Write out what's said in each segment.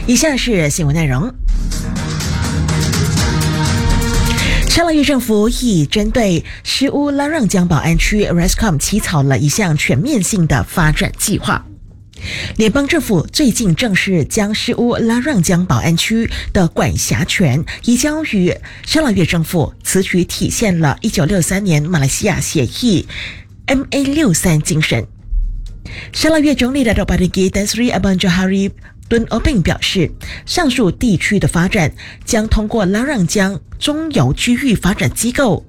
以下是新闻内容。沙拉越政府已针对石屋拉让江宝安区 ResCom 起草了一项全面性的发展计划。联邦政府最近正式将石屋拉让江宝安区的管辖权移交于沙拉越政府，此举体现了1963年马来西亚协议 MA63 精神。沙拉越总理Datuk Padanggi Tan Sri Abang Johari Tun Openg 表示，上述地区的发展将通过拉让江中游区域发展机构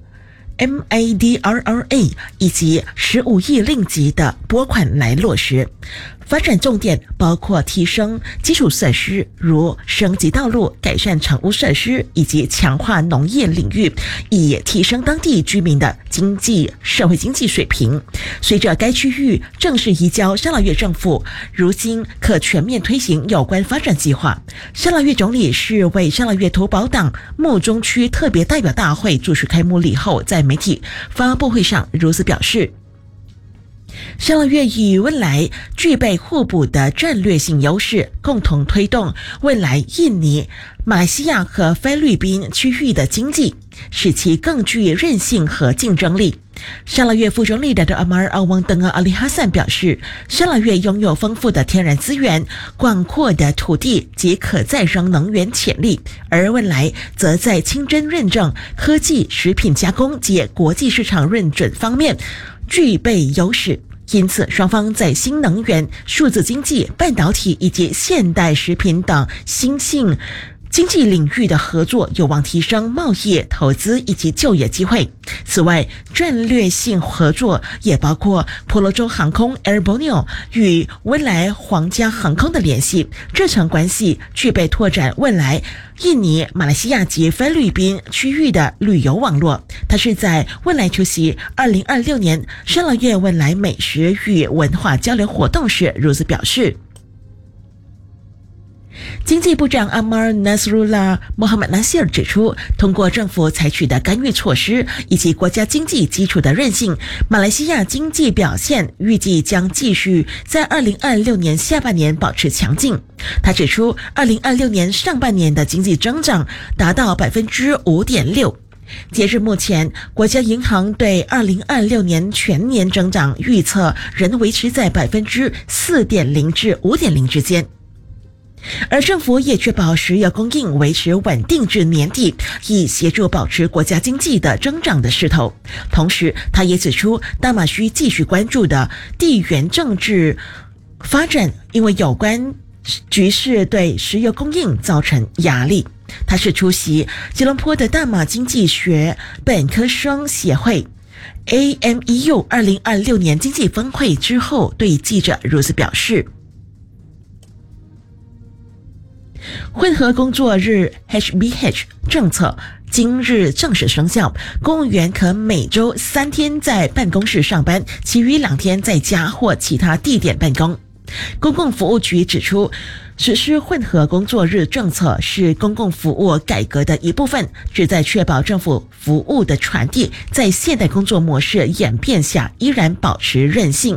MADRRA 以及15亿令吉的拨款来落实。发展重点包括提升基础设施，如升级道路、改善常屋设施以及强化农业领域，以提升当地居民的社会经济水平。随着该区域正式移交沙拉越政府，如今可全面推行有关发展计划。沙拉越总理是为沙拉越土保党木中区特别代表大会主持开幕礼后，在媒体发布会上如此表示。沙拉越与汶莱具备互补的战略性优势，共同推动汶莱、印尼、马来西亚和菲律宾区域的经济，使其更具韧性和竞争力。沙拉越副总理Dato' Amar Awang Tengah Ali Hassan 表示，沙拉越拥有丰富的天然资源、广阔的土地及可再生能源潜力，而汶莱则在清真认证、科技、食品加工及国际市场认准方面具备优势。因此，双方在新能源、数字经济、半导体以及现代食品等新兴经济领域的合作有望提升贸易、投资以及就业机会。此外，战略性合作也包括婆罗洲航空 Air Borneo 与汶莱皇家航空的联系，这层关系具备拓展汶莱、印尼、马来西亚及菲律宾区域的旅游网络。他是在汶莱出席2026年沙拉越汶莱美食与文化交流活动时如此表示。经济部长 Amar Nasrullah Mohamad Nasir 指出，通过政府采取的干预措施以及国家经济基础的韧性，马来西亚经济表现预计将继续在2026年下半年保持强劲。他指出，2026年上半年的经济增长达到 5.6%。截至目前，国家银行对2026年全年增长预测仍维持在 4.0% 至 5.0% 之间。而政府也确保石油供应维持稳定至年底，以协助保持国家经济的增长的势头。同时，他也指出，大马需继续关注的地缘政治发展，因为有关局势对石油供应造成压力。他是出席吉隆坡的大马经济学本科生协会 AMEU 2026年经济峰会之后，对记者如此表示。混合工作日 HBH 政策今日正式生效，公务员可每周3天在办公室上班，其余2天在家或其他地点办公。公共服务局指出，实施混合工作日政策是公共服务改革的一部分，旨在确保政府服务的传递在现代工作模式演变下依然保持韧性。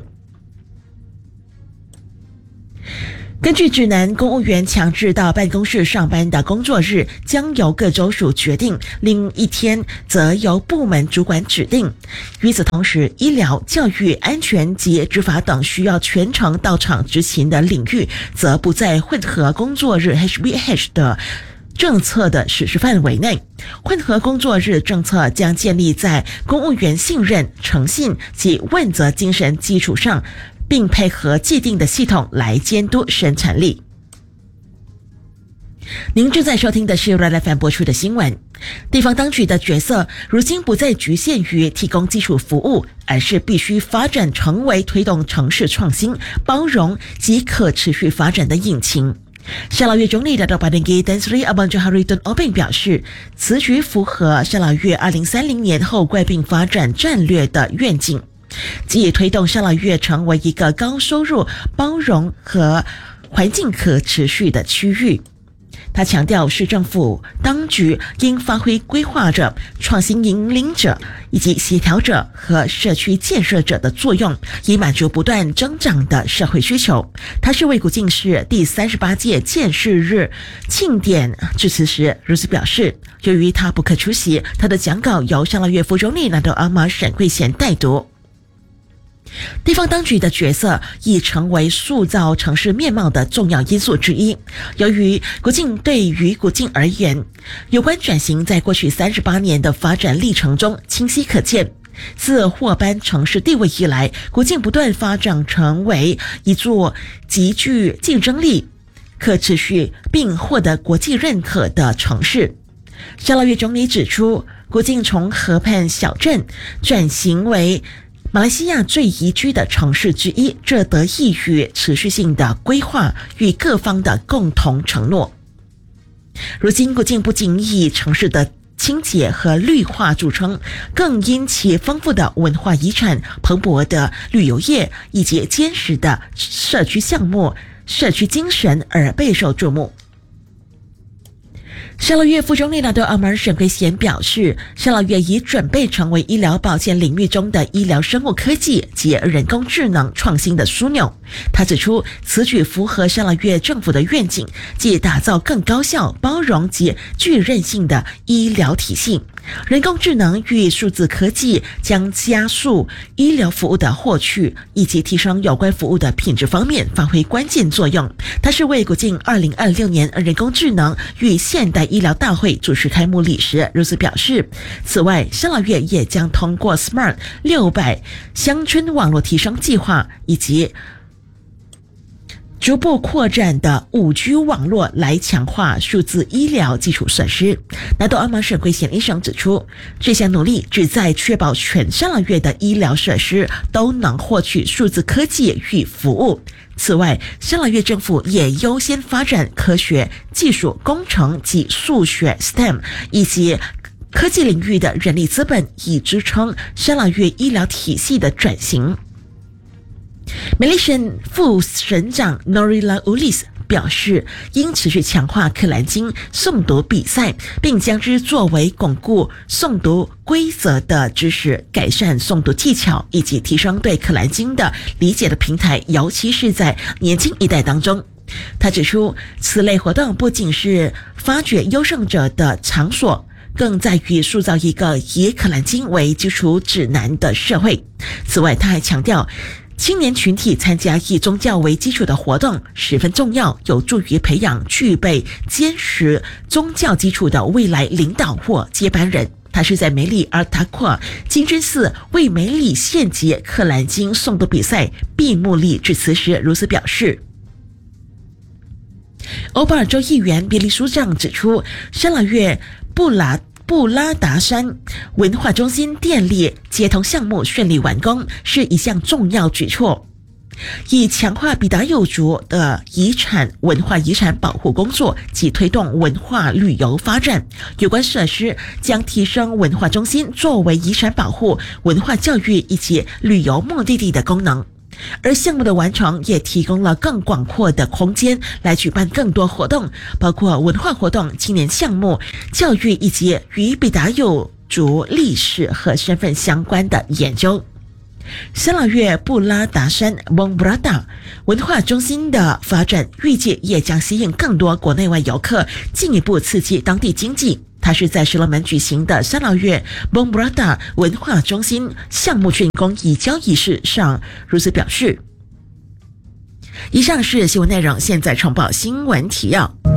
根据指南，公务员强制到办公室上班的工作日将由各州属决定，另一天则由部门主管指定。与此同时，医疗、教育、安全及执法等需要全程到场执行的领域，则不在混合工作日 HBH 的政策的实施范围内。混合工作日政策将建立在公务员信任、诚信及问责精神基础上，并配合既定的系统来监督生产力。您正在收听的是 Red FM 播出的新闻。地方当局的角色如今不再局限于提供基础服务，而是必须发展成为推动城市创新、包容及可持续发展的引擎。沙拉越总理Dato' Padanggi Tan Sri Abang Johari Tun Openg 表示，此举符合沙拉越2030年后贵宾发展战略的愿景，即推动沙拉越成为一个高收入、包容和环境可持续的区域。 他强调，市政府当局应发挥规划者、创新引领者以及协调者和社区建设者的作用，以满足不断增长的社会需求。他是为古晋市第38届建市日庆典致辞时如此表示。由于他不可出席，他的讲稿由沙捞越副总理拿督阿玛沈桂贤代读。地方当局的角色已成为塑造城市面貌的重要因素之一。由于古晋对于古晋而言，有关转型在过去38年的发展历程中清晰可见。自获颁城市地位以来，古晋不断发展成为一座极具竞争力、可持续并获得国际认可的城市。沙捞越总理指出，古晋从河畔小镇转型为马来西亚最宜居的城市之一，这得益于持续性的规划与各方的共同承诺。如今，古晋不仅以城市的清洁和绿化著称，更因其丰富的文化遗产、蓬勃的旅游业以及坚实的社区项目、社区精神而备受注目。沙捞越副总理拿督阿玛沈桂贤表示，沙捞越已准备成为医疗保健领域中的医疗生物科技及人工智能创新的枢纽。他指出，此举符合沙捞越政府的愿景，即打造更高效、包容及具韧性的医疗体系。人工智能与数字科技将加速医疗服务的获取以及提升有关服务的品质方面发挥关键作用。他是为古晋2026年人工智能与现代医疗大会主持开幕礼时如此表示。此外，沙捞越也将通过 Smart 600乡村网络提升计划以及逐步扩展的5G 网络来强化数字医疗基础设施。拿督阿玛沈桂贤医生指出，这项努力旨在确保全沙捞越的医疗设施都能获取数字科技与服务。此外，沙捞越政府也优先发展科学、技术、工程及数学 STEM 以及科技领域的人力资本，以支撑沙捞越医疗体系的转型。美丽省副省长 Norila Ulis 表示，应持续强化可兰经诵读比赛，并将之作为巩固诵读规则的知识、改善诵读技巧以及提升对可兰经的理解的平台，尤其是在年轻一代当中。他指出，此类活动不仅是发掘优胜者的场所，更在于塑造一个以可兰经为基础指南的社会。此外，他还强调，青年群体参加以宗教为基础的活动十分重要，有助于培养具备坚实宗教基础的未来领导或接班人。他是在梅里尔塔阔金针寺为梅里县级可兰经诵读比赛闭幕礼致辞时如此表示。欧巴尔州议员比利书长指出，沙捞越布拉达山文化中心电力接通项目顺利完工，是一项重要举措，以强化比达尤族的文化遗产保护工作及推动文化旅游发展。有关设施将提升文化中心作为遗产保护、文化教育以及旅游目的地的功能。而项目的完成也提供了更广阔的空间来举办更多活动，包括文化活动、青年项目、教育以及与比达尤族历史和身份相关的研究。沙捞越布拉达山蒙布拉达文化中心的发展预计也将吸引更多国内外游客，进一步刺激当地经济。他是在石龙门举行的沙捞越蒙布拉达文化中心项目竣工移交仪式上如此表示。以上是新闻内容，现在重报新闻提要。